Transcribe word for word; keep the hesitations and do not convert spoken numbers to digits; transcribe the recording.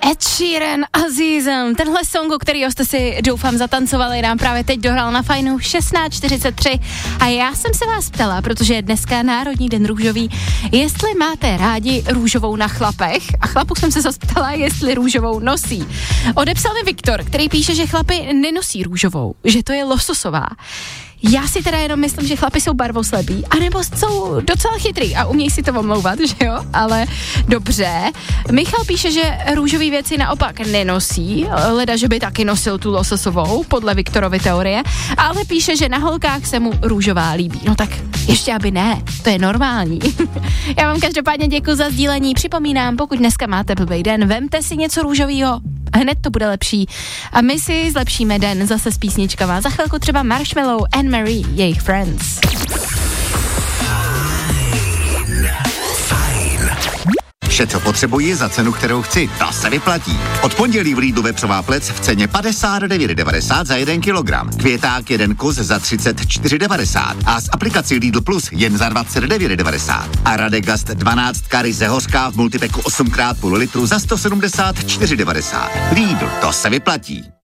Ed Sheeran, Azizem, tenhle song, o kterýho jste si doufám zatancovali, nám právě teď dohrál na Fajnu šestnáct čtyřicet tři a já jsem se vás ptala, protože je dneska Národní den růžový, jestli máte rádi růžovou na chlapech a chlapu jsem se zase ptala, jestli růžovou nosí. Odepsal mi Viktor, který píše, že chlapy nenosí růžovou, že to je lososová. Já si teda jenom myslím, že chlapi jsou barvoslepí, anebo jsou docela chytrý a umějí si to omlouvat, že jo? Ale dobře. Michal píše, že růžový věci naopak nenosí, leda, že by taky nosil tu lososovou, podle Viktorovy teorie, ale píše, že na holkách se mu růžová líbí. No tak ještě aby ne, to je normální. Já vám každopádně děkuji za sdílení, připomínám, pokud dneska máte blbej den, vemte si něco růžovýho, hned to bude lepší. A my si zlepšíme den zase s písničkama. Za chvilku třeba Marshmello, Anne-Marie, jejich Friends. Vše, co potřebuji za cenu, kterou chci, to se vyplatí. Od pondělí v Lidlu vepřová plec v ceně padesát devět devadesát za jeden kilogram. Květák jeden kus za třicet čtyři devadesát a s aplikací Lidl Plus jen za dvacet devět devadesát. A Radegast dvanáct ryze hořká v multipeku osm krát půl litru za sto sedmdesát čtyři devadesát. Lidl, to se vyplatí.